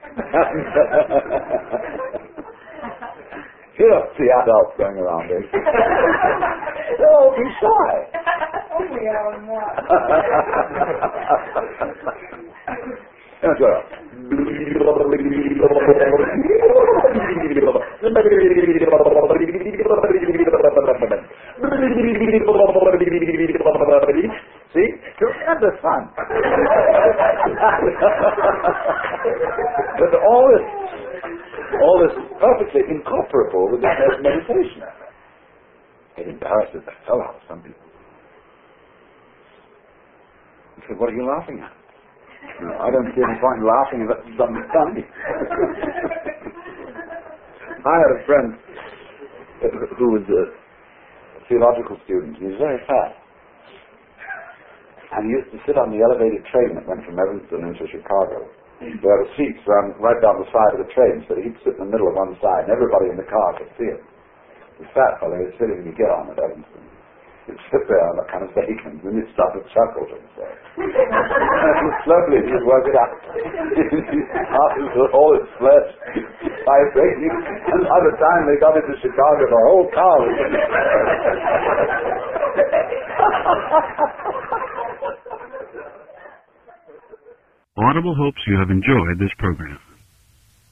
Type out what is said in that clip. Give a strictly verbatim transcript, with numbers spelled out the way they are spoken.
Here's the adults going around there. They'll all be shy. Only Alan Moore. Now go. See? Tremendous fun. But all this, all this perfectly incorporable with this meditation. It embarrasses the hell out of some people. I said, what are you laughing at? No, I don't see any point in laughing at something funny. I had a friend who was a theological student. He was very fat. And he used to sit on the elevated train that went from Evanston into Chicago. There were seats ran right down the side of the train, so he'd sit in the middle of one side, and everybody in the car could see him. The fat fellow was sitting to get on at Evanston. He'd sit there on that kind of vacant, and he'd start to chuckle to himself. And slowly he'd work it out. After all his flesh vibrating, and by the time they got into Chicago, the whole car was in it. Audible hopes you have enjoyed this program.